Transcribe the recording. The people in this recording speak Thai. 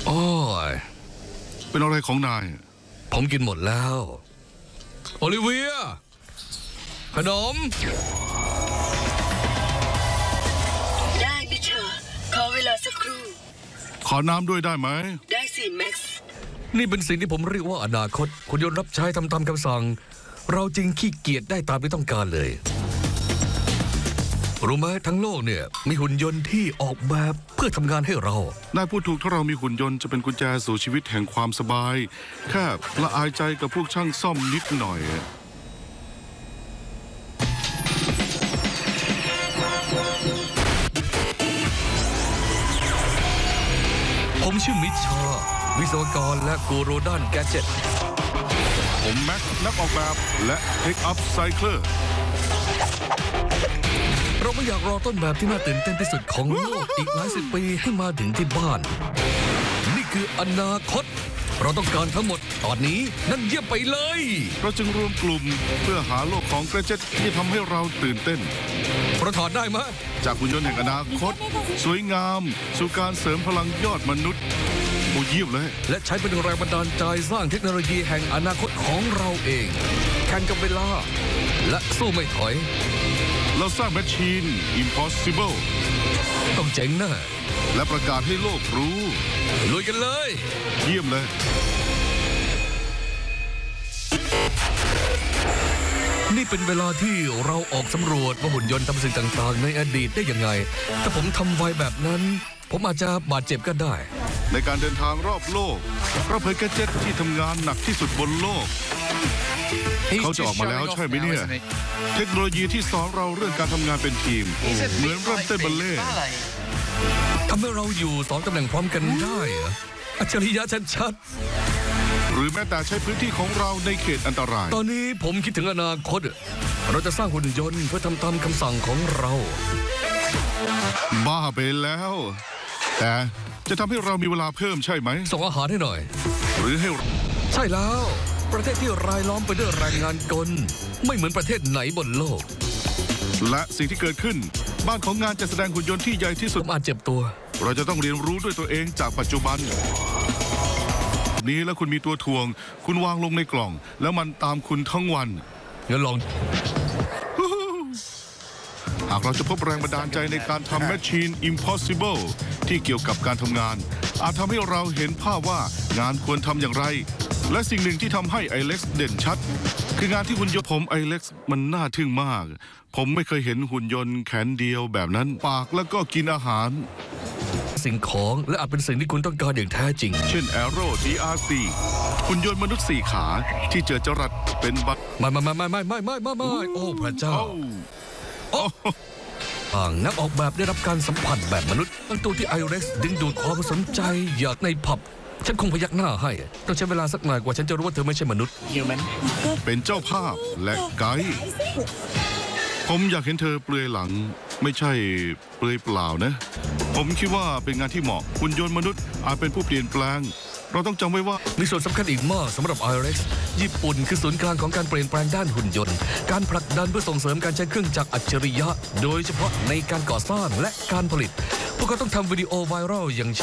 โอ้ยเป็นอะไรของนายผมกินหมดแล้วโอลิเวียขนมได้มิเชอร์ขอเวลาสักครู่ขอน้ำด้วยได้ไหมได้สิแม็กซ์นี่เป็นสิ่งที่ผมเรียกว่าอนาคตคุณยนต์รับใช้ทำตามคำสั่งเราจริงขี้เกียจได้ตามที่ต้องการเลยรู้ไหมทั้งโลกเนี่ยมีหุ่นยนต์ที่ออกแบบเพื่อทำงานให้เรานายพูดถูกถ้าเรามีหุ่นยนต์จะเป็นกุญแจสู่ชีวิตแห่งความสบายแค่ละอายใจกับพวกช่างซ่อมนิดหน่อยผมชื่อมิชชาวิศวกรและกูรูด้านแกดเจ็ตผมแม็กนักออกแบบและเทคอัพไซเคิลเราไม่อยากรอต้นแบบที่น่าตื่นเต้นที่สุดของโลกอีกหลายสิบปีให้มาถึงที่บ้านนี่คืออนาคตเราต้องการทั้งหมดตอนนี้นั่นเยี่ยมไปเลยเราจึงรวมกลุ่มเพื่อหาโลกของแกดเจ็ตที่ทำให้เราตื่นเต้นเราถอดได้ไหมจากหุ่นยนต์แห่งอนาคตสวยงามสู่การเสริมพลังยอดมนุษย์โอ้เยี่ยมเลยและใช้เป็นแรงบันดาลใจสร้างเทคโนโลยีแห่งอนาคตของเราเองแข่งกับเวลาและสู้ไม่ถอยเราสร้างแมชชีน Impossible ต้องเจ๋งนะและประกาศให้โลกรู้ลุยกันเลยเยี่ยมเลยนี่เป็นเวลาที่เราออกสำรวจว่าหุ่นยนต์ทำสิ่งต่างๆในอดีตได้ยังไงถ้าผมทำไวแบบนั้นผมอาจจะบาดเจ็บก็ได้ในการเดินทางรอบโลกเราเผยแกดเจ็ตที่ทำงานหนักที่สุดบนโลกเขาจะออกมาแล้วใช่ไหมเนี่ยเทคโนโลยีที่สอนเราเรื่องการทำงานเป็นทีมเหมือนเริ่มเต้นบัลเล่ต์ทำให้เราอยู่สองตำแหน่งพร้อมกันได้อัจฉริยะชัดๆหรือแม้แต่ใช้พื้นที่ของเราในเขตอันตรายตอนนี้ผมคิดถึงอนาคตเราจะสร้างหุ่นยนต์เพื่อทำตามคำสั่งของเราบ้าไปแล้วแต่จะทำให้เรามีเวลาเพิ่มใช่ไหมส่งอาหารให้หน่อยหรือให้ใช่แล้วประเทศที่รายล้อมไปด้วยแรงงานกลไม่เหมือนประเทศไหนบนโลกและสิ่งที่เกิดขึ้นบ้านของงานจะแสดงหุ่นยนต์ที่ใหญ่ที่สุดอาจเจ็บตัวเราจะต้องเรียนรู้ด้วยตัวเองจากปัจจุบันนี้แล้วคุณมีตัวถ่วงคุณวางลงในกล่องแล้วมันตามคุณทั้งวันงั้นลองหากเราจะพบแรงบันดาลใจในการทำแมชชีน Impossible ที่เกี่ยวกับการทำงานอาจทำให้เราเห็นภาพว่างานควรทำอย่างไรและสิ่งหนึ่งที่ทำให้ไอเล็กซ์เด่นชัดคืองานที่หุ่นยนต์ผมไอเล็กซ์มันน่าทึ่งมากผมไม่เคยเห็นหุ่นยนต์แขนเดียวแบบนั้นปากแล้วก็กินอาหารสิ่งของและอาจเป็นสิ่งที่คุณต้องการอย่างแท้จริงเช่น Aero DRC หุ่นยนต์มนุษย์4ขาที่เจอจรัสเป็นบัตรไม่โอ้พระเจ้านักออกแบบได้รับการสัมผัสแบบมนุษย์บางตัวที่ไอเล็กซ์ดึงดูดความสนใจอยากในผับฉันคงพยักหน้าให้ต้องใช้เวลาสักหน่อยกว่าฉันจะรู้ว่าเธอไม่ใช่มนุษย์เป็นเจ้าภาพและไกด์ผมอยากเห็นเธอเปลือยหลังไม่ใช่เปลือยเปล่านะผมคิดว่าเป็นงานที่เหมาะหุ่นยนต์มนุษย์อาจเป็นผู้เปลี่ยนแปลงเราต้องจำไว้ว่ามีส่วนสำคัญอีกมากสำหรับ IRX ญี่ปุ่นคือศูนย์กลางของการเปลี่ยนแปลงด้านหุ่นยนต์การผลักดันเพื่อส่งเสริมการใช้เครื่องจักรอัจฉริยะโดยเฉพาะในการก่อสร้างและการผลิตพวกเขาต้องทำวิดีโอไวรัลอย่าง